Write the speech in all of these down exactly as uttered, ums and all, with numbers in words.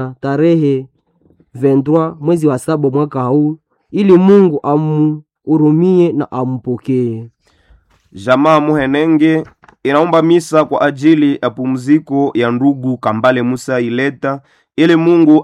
tarehe ishirini mwezi wa saba mwaka huu, ili Mungu amhurumie na ampokee. Jamaa Muhenenge inaomba misa kwa ajili ya pumziko ya ndugu Kambale Musa Ileta, ili Mungu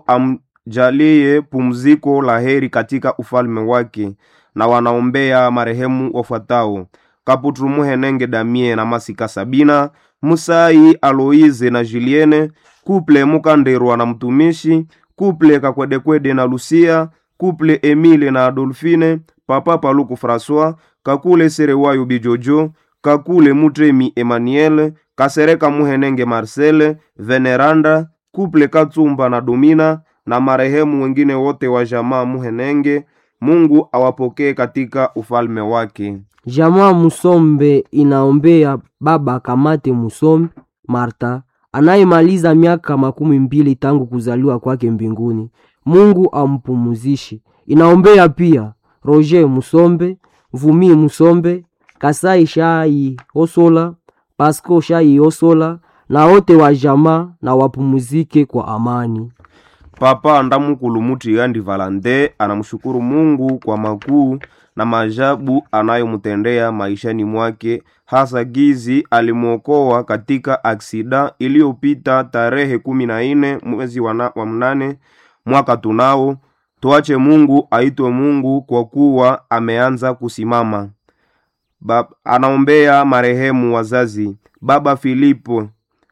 amjalie pumziko la heri katika ufalme wake, na wanaombea marehemu wafuatao: Kaputru Muhenenge Damie na Masika Sabina, Musai Aloize na Julienne, Kuple Mukanderwa na Mtumishi, Kuple Kakwedekwede na Lucia, Kuple Emile na Adolfine, Papa Paluku François, Kakule Serewayo Bijojo, Kakule Mutremi Emmanuel, Kasereka Muhenenge Marcel, Veneranda, Kuple Katsumba na Domina, na marehemu wengine wote wa jamaa Muhenenge. Mungu awapokee katika ufalme wake. Jamaa Musombe inaombea baba Kamate Musombe Marta, anayemaliza miaka makumi mbili tangu kuzaliwa kwake mbinguni. Mungu ampumuzishe. Inaombea pia Roger Musombe, Vumi Musombe, Kasai Shai Osola, Pasco Shai Osola, na wote wa jamaa, na wapumuzike kwa amani. Papa Ndamukulu Mutigandi Valande anamshukuru Mungu kwa makuu na maajabu anayomtendea maishani mwake, hasa gizi alimuokoa katika aksida iliyopita tarehe kumi na nne mwezi wa, wa mnane mwaka tunao. Tuache Mungu aitwe Mungu kwa kuwa ameanza kusimama. Bab, anaombea marehemu wazazi: Baba Filipo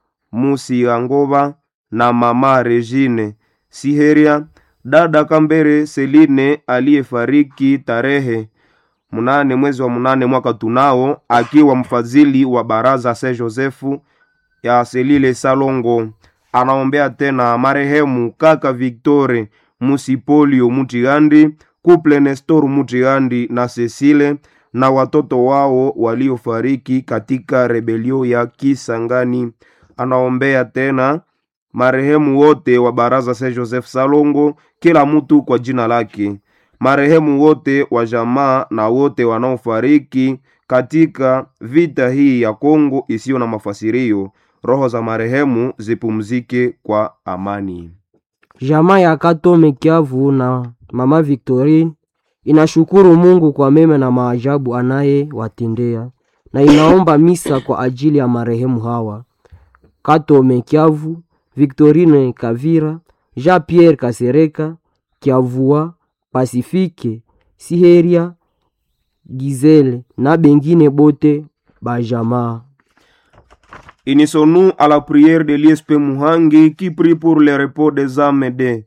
Musi Angova na Mama Regine Siheria, dada Kambere Seline aliyefariki tarehe munane mwezi wa munane mwaka tunao, akiwa mfadhili wa baraza Saint Joseph ya Selile Salongo. Anaombea tena marehemu kaka Victore Musipolio Mutigandi, Kuple Nestor Mutigandi na Cecile, na watoto wao waliofariki katika rebelio ya Kisangani. Anaombea tena marehemu wote wa baraza Saint Joseph Salongo, kila mtu kwa jina lake. Marehemu wote wa jamaa na wote wanaofariki katika vita hii ya Kongo isiyo na mafasirio. Roho za marehemu zipumzike kwa amani. Jamaa ya Katome Kiavu na Mama Victorine inashukuru Mungu kwa mema na maajabu anaye watendea, na inaomba misa kwa ajili ya marehemu hawa: Katome Kiavu, Victorine Kavira, Jean-Pierre Kasereka Kiavua, Pacifique Siheria, Gizele na bengine bote bajamaa. Unissons-nous à la prière de l'I S P Muhangi qui prie pour le repos des âmes de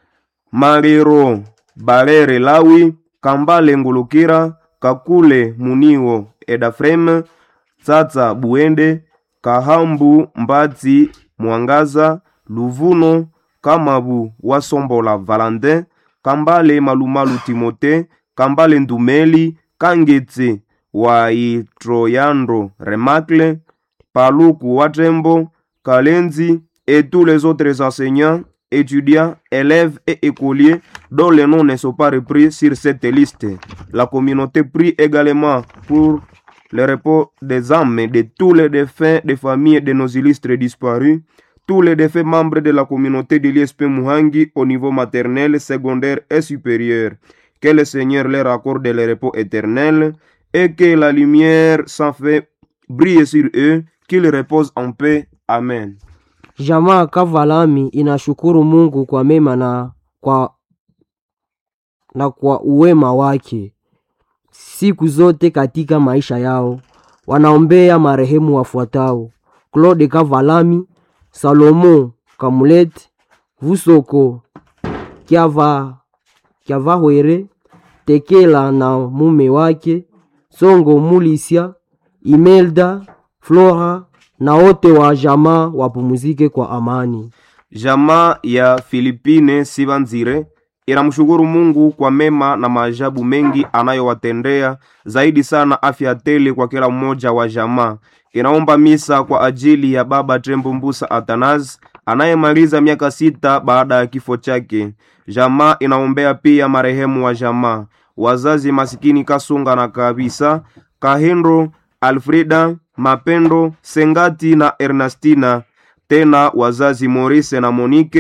Marero Balere Lawi, Kambale Ngulukira, Kakule Muniwo Edafrem, Tsatsa Buende, Kahambu Mbati Mwangaza, Luvuno Kamabu Wasombola Valentin, Kambale Malumalu Timote, Kambale Ndumeli, Kangetse wa Itroyandro Remakle, Paluku Watembo, Kalenzi, et tous les autres enseignants, étudiants, élèves et écoliers dont les noms ne sont pas repris sur cette liste. La communauté prie également pour le repos des âmes de tous les défunts des familles de nos illustres disparus, tous les défunts membres de la communauté de l'I S P Muhangi au niveau maternel, secondaire et supérieur. Que le Seigneur leur accorde le repos éternel et que la lumière sans fait brille sur eux, qu'ils reposent en paix. Amen. Jamaa Kavalami inashukuru Mungu kwa mema na kwa na kwa uwema wake siku zote katika maisha yao. Wanaombea marehemu wafuatao: Claude Kavalami, Salomo Kamulet, Vusoko Kiava Kiavahwere, Tekela na mume wake, Songo Mulisia, Imelda, Flora, na wote wa jamaa wapumzike kwa amani. Jamaa ya Filipine Sibanzire inamshukuru Mungu kwa mema na maajabu mengi anayowatendea, zaidi sana afya tele kwa kila mmoja wa jamaa. Inaomba misa kwa ajili ya baba Trembo Mbusa Atanas anayemaliza miaka sita baada ya kifo chake. Jamaa inaombea pia marehemu wa jamaa: wazazi masikini Kasunga na Kabisa, Kahendo, Alfreda, Mapendo, Sengati na Ernastina, tena wazazi Maurice na Monique,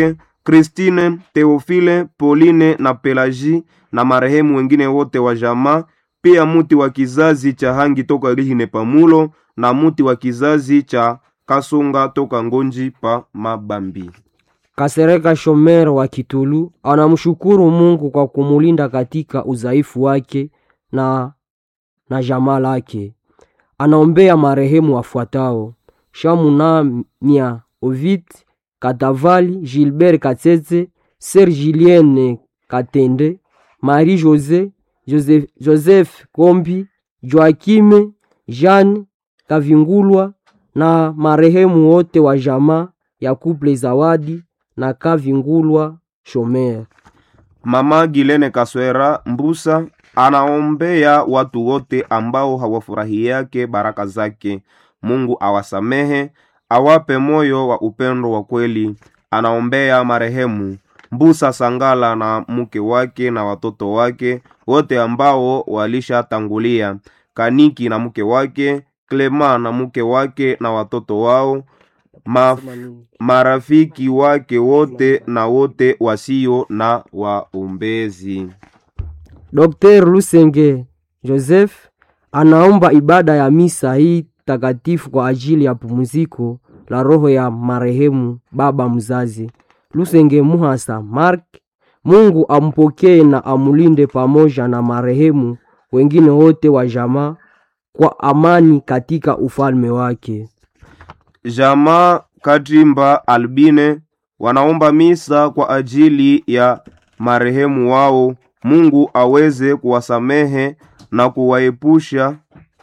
Christine, Theophile, Pauline na Pelagie na marehemu wengine wote wa jamaa, pia muti wa kizazi cha Hangi toka Rihine Pamulo na muti wa kizazi cha Kasonga toka Ngonji pa Mabambi. Kasereka Shomer wa Kitulu anamshukuru Mungu kwa kumulinda katika udhaifu wake na na jamaa lake. Anaombea marehemu wafuatao: Shamunamia Ovid Katavali, Gilbert Katsetse, Sir Julienne Katende, Marie José, Joseph, Joseph Kombi, Joachime, Jeanne Kavingulwa na marehemu wote wa jamaa ya Couple Zawadi na Kavingulwa Shomer. Mama Gilene Kaswera Mbusa anaombea watu wote ambao hawafurahi yake baraka zake. Mungu awasamehe, awape moyo wa upendo wa kweli. Anaombea marehemu Mbusa Sangala na mke wake na watoto wake wote ambao walishatangulia, Kaniki na mke wake, Clema na mke wake na watoto wao, ma, marafiki wake wote na wote wasio na waombezi. Docteur Lusenge Joseph anaomba ibada ya misa hii takatifu kwa ajili ya pumziko la roho ya marehemu baba mzazi Lusenge Muhasa Mark. Mungu ampokee na amulinde pamoja na marehemu wengine wote wa jamaa kwa amani katika ufalme wake. Jamaa Katimba Albine wanaomba misa kwa ajili ya marehemu wao. Mungu aweze kuwasamehe na kuwaepusha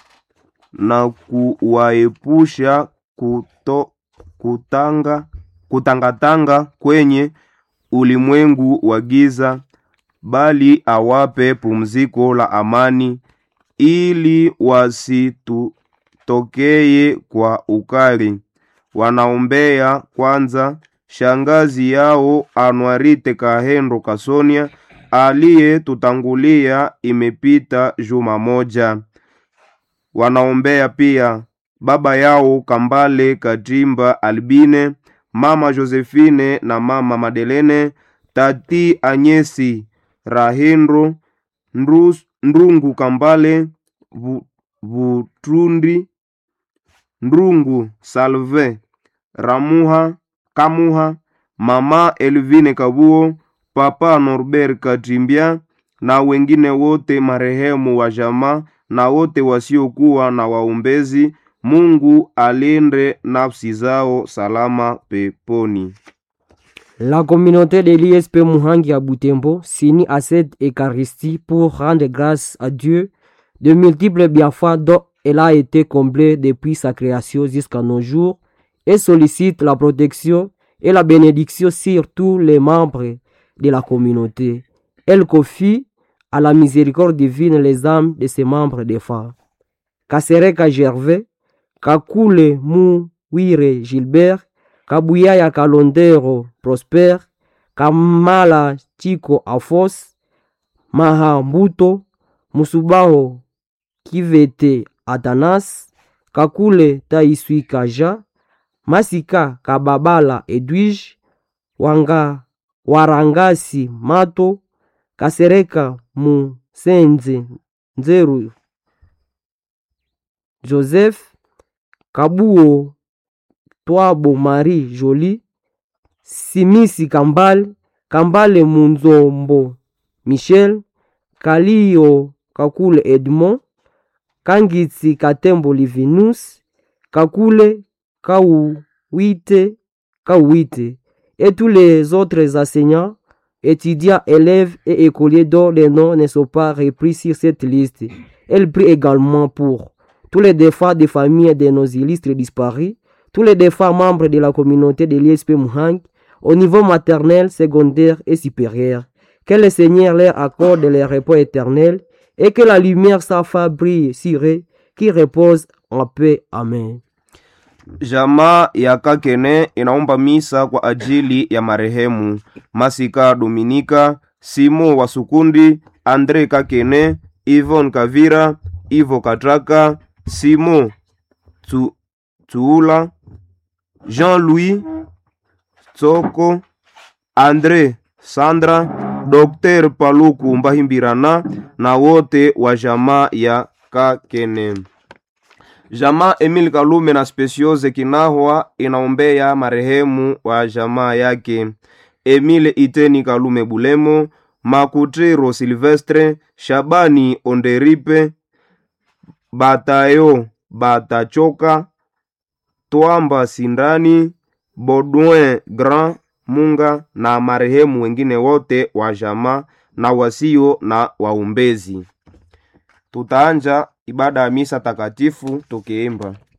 na kuwaepusha kuto kutanga kutangatanga kwenye ulimwengu wa giza, bali awape pumziko la amani ili wasitutokee kwa ukali. Wanaombea kwanza shangazi yao Anuarite Kahendo Kasonia aliye tutangulia imepita juma moja. Wanaombea pia baba yao Kambale Katimba Albine, mama Josephine na mama Madelene, tati Anyesi Rahindro, Ndrus, Ndrungu Kambale Vutrundi, Ndrungu Salve Ramuha Kamuha, mama Elvine Kabuo, papa Norbert Katimbia na wengine wote marehemu wa jamaa na wote wasiokuwa na waombezi. Mungu alinde nafsi zao salama peponi. La communauté de l'I S P Muhangi à Butembo s'unit à cette Eucharistie pour rendre grâce à Dieu de multiples bienfaits dont elle a été comblée depuis sa création jusqu'à nos jours et sollicite la protection et la bénédiction sur tous les membres de la communauté. Elle confie à la miséricorde divine les âmes de ses membres défunts. Kasereka Gervais, Kakule Mouire Gilbert, Kabuyaya Kalondero Prosper, Kamala Chiko Afos, Mahambuto, Musubaho Kivete Atanas, Kakule Taisui Kaja, Masika Kababala Edwige, Wanga Warangasi Mato, Kasereka Musenze Nzeru Joseph, Kabuo Twabo Marie Jolie, Simisi Kambale, Kambale Munzombo Michel, Kalio Kakule Edmond, Kangitsi Katembo Livinus, Kakule Kauwite Kauwite et tous les autres enseignants, étudiants, élèves et écoliers dont les noms ne sont pas repris sur cette liste. Elle prie également pour tous les défunts des familles de nos illustres disparus, tous les défunts membres de la communauté de l'I S P Muhang, au niveau maternel, secondaire et supérieur. Que le Seigneur leur accorde le repos éternel et que la lumière sans fin brille sur eux, qui repose en paix. Amen. Jamaa ya Kakene inaomba misa kwa ajili ya marehemu Masika Dominika, Simo Wasukundi, Andre Kakene, Yvonne Kavira, Ivo Katraka, Simo Tuula, Jean-Louis Tsoko, Andre, Sandra, Dokter Paluku Mbahimbirana na wote wa jamaa ya Kakene. Jamaa Emile Kalume na Speciose Kinahwa inaombea marehemu wa jamaa yake Emile Iteni Kalume Bulemo, Makutiro Silvestre, Shabani Onderipe, Batayo Batachoka, Twamba Sindani, Baudouin Grand Munga na marehemu wengine wote wa jamaa na wasio na waombezi. Tutaanja ibada ya misa takatifu tukiimba.